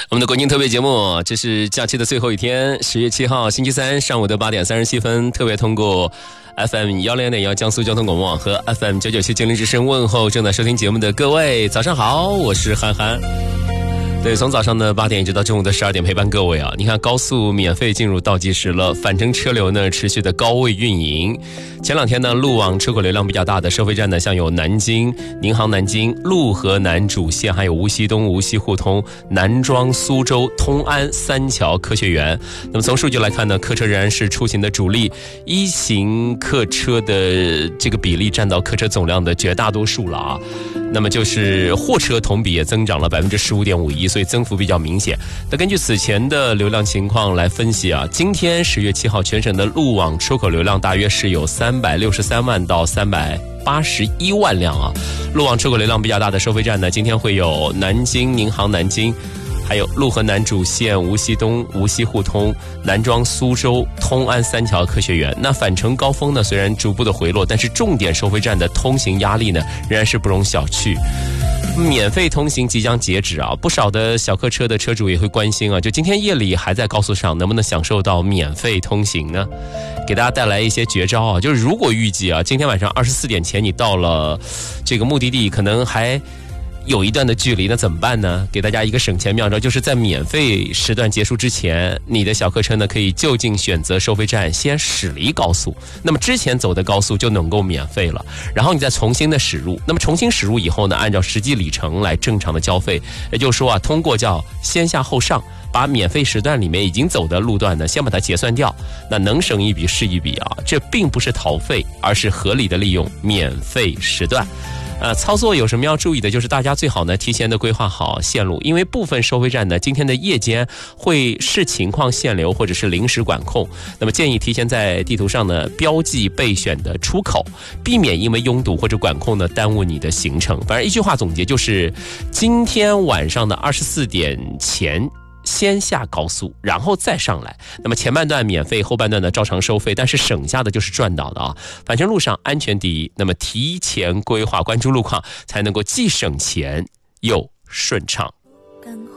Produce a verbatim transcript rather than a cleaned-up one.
我们的国庆特别节目，这是假期的最后一天，十月七号星期三上午的八点三十七分，特别通过 F M 幺零点幺江苏交通广播网和 F M 九九七精灵之声问候正在收听节目的各位，早上好，我是憨憨。对，从早上的八点一直到中午的十二点陪伴各位啊。你看，高速免费进入倒计时了，返程车流呢持续的高位运营。前两天呢，路网车口流量比较大的收费站呢，像有南京、宁杭南京、陆河南主线，还有无锡东、无锡互通、南庄、苏州、通安、三桥、科学园。那么从数据来看呢，客车仍然是出行的主力，一型客车的这个比例占到客车总量的绝大多数了啊。那么就是货车同比也增长了百分之十五点五一，所以增幅比较明显。那根据此前的流量情况来分析啊，今天十月七号全省的路网出口流量大约是有三百六十三万到三百八十一万辆啊。路网出口流量比较大的收费站呢，今天会有南京、宁杭南京，还有陆河南主线、无锡东、无锡互通、南庄、苏州、通安、三桥、科学园。那返程高峰呢，虽然逐步的回落，但是重点收费站的通行压力呢，仍然是不容小觑。免费通行即将截止啊，不少的小客车的车主也会关心啊，就今天夜里还在高速上，能不能享受到免费通行呢？给大家带来一些绝招啊，就是如果预计啊，今天晚上二十四点前你到了这个目的地，可能还有一段的距离，那怎么办呢？给大家一个省钱妙招，就是在免费时段结束之前，你的小客车呢可以就近选择收费站先驶离高速，那么之前走的高速就能够免费了，然后你再重新的驶入，那么重新驶入以后呢，按照实际里程来正常的交费，也就是说啊，通过叫先下后上，把免费时段里面已经走的路段呢先把它结算掉，那能省一笔是一笔啊，这并不是逃费，而是合理的利用免费时段。呃，操作有什么要注意的？就是大家最好呢提前的规划好线路，因为部分收费站呢今天的夜间会视情况限流或者是临时管控，那么建议提前在地图上呢标记备选的出口，避免因为拥堵或者管控呢耽误你的行程。反正一句话总结就是，今天晚上的二十四点前先下高速，然后再上来。那么前半段免费，后半段呢照常收费，但是省下的就是赚到的啊！反正路上安全第一，那么提前规划，关注路况，才能够既省钱又顺畅。